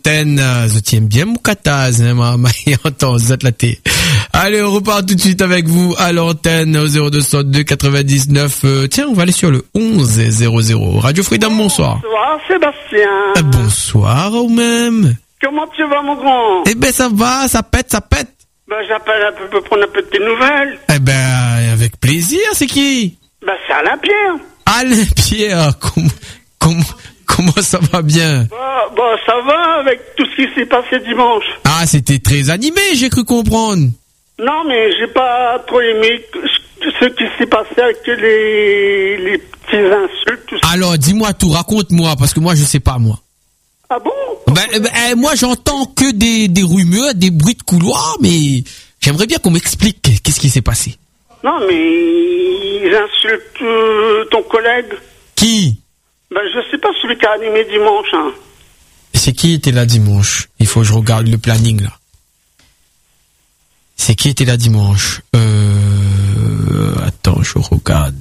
l'antenne. Je tiens bien mon cataz, ma entend, zot la thé. Allez, on repart tout de suite avec vous à l'antenne au 0202 99. Tiens, on va aller sur le 1100. Radio Freedom, bonsoir. Bonsoir, Sébastien. Bonsoir, ou même. Comment tu vas, mon grand? Eh ben, ça va, ça pète. Ben, j'appelle un peu pour prendre un peu de tes nouvelles. Eh ben, avec plaisir, c'est qui? Ben, c'est Alain Pierre. Alain Pierre, comment ça va bien? Bah, ça va avec tout ce qui s'est passé dimanche. Ah, c'était très animé, j'ai cru comprendre. Non, mais j'ai pas trop aimé ce qui s'est passé avec les petits insultes, tout ça. Alors, dis-moi tout, raconte-moi, parce que moi, je sais pas, moi. Ah bon? Moi, j'entends que des rumeurs, des bruits de couloir, mais j'aimerais bien qu'on m'explique qu'est-ce qui s'est passé. Non, mais ils insultent ton collègue. Qui? Ben, je sais pas, celui qui a animé dimanche, hein. C'est qui était là dimanche? Il faut que je regarde le planning, là. C'est qui était là dimanche? Attends, je regarde.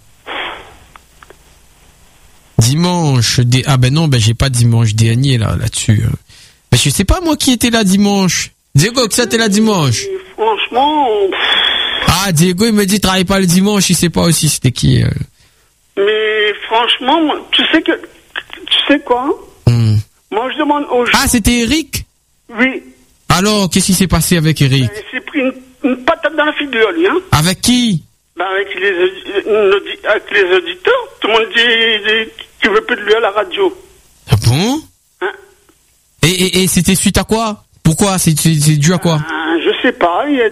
Dimanche, ah ben non, j'ai pas dimanche dernier, là-dessus. Mais je sais pas, moi, qui était là dimanche. Diego, que ça était là dimanche? Et franchement... Ah, Diego, il me dit, travaille pas le dimanche, il sait pas aussi c'était qui. Mais franchement, moi, tu sais quoi? Moi, je demande aux gens... Ah, c'était Eric? Oui. Alors, qu'est-ce qui s'est passé avec Eric? Il s'est pris une patate dans la figure, lui, hein. Avec qui? Ben, avec les auditeurs. Tout le monde dit qu'il veut plus de lui à la radio. Ah bon? Hein? Et c'était suite à quoi? Pourquoi? C'est dû à quoi? Je sais pas, il y a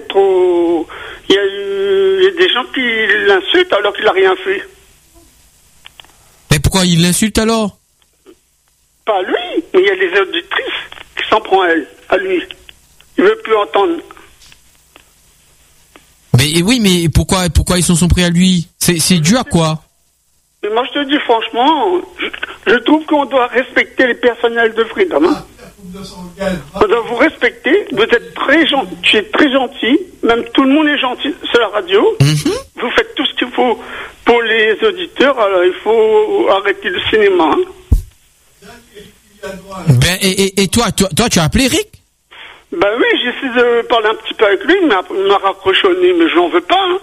des gens qui l'insultent alors qu'il a rien fait. Mais pourquoi il l'insulte alors? Pas lui, mais il y a les auditrices qui s'en prend à lui. Il veut plus entendre. Mais oui, mais pourquoi ils sont pris à lui? C'est dû à quoi? Mais moi je te dis franchement, je trouve qu'on doit respecter les personnels de Freedom. Hein. On doit vous respecter. Vous êtes très gentil, tu es très gentil. Même tout le monde est gentil sur la radio. Vous faites tout ce qu'il faut pour les auditeurs. Alors il faut arrêter le cinéma. Ben et toi tu as appelé Eric? Ben oui, j'essaie de parler un petit peu avec lui, mais il m'a raccroché au nez, mais je l'en veux pas. Hein.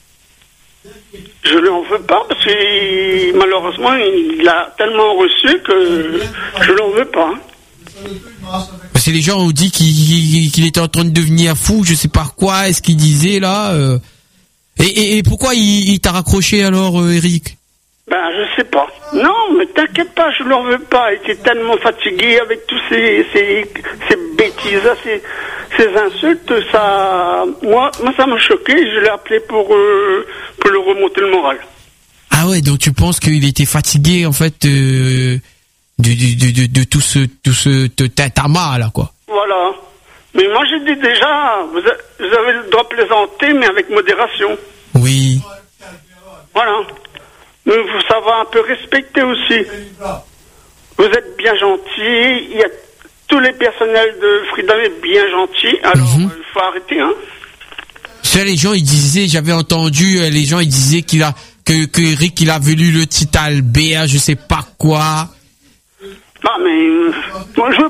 Je lui en veux pas parce que malheureusement il a tellement reçu que je l'en veux pas. Hein. Parce que les gens ont dit qu'il était en train de devenir fou, je sais pas quoi, est-ce qu'il disait là Et pourquoi il t'a raccroché alors, Eric? Ben, je sais pas. Non, mais t'inquiète pas, je l'en veux pas. Il était tellement fatigué avec tous ces bêtises, ces insultes, ça... Moi, ça m'a choqué, je l'ai appelé pour lui remonter le moral. Ah ouais, donc tu penses qu'il était fatigué, en fait, de tout ce tama, là, quoi. Voilà. Mais moi, j'ai dit déjà, vous avez le droit de plaisanter, mais avec modération. Oui. Voilà. Mais il faut savoir un peu respecter aussi. Vous êtes bien gentil, il y a tous les personnels de Freedom est bien gentil, alors il faut arrêter, hein. Ça, les gens, ils disaient, j'avais entendu, les gens, ils disaient que Eric, il avait lu le titre Albert, je sais pas quoi. Ah, mais, moi, je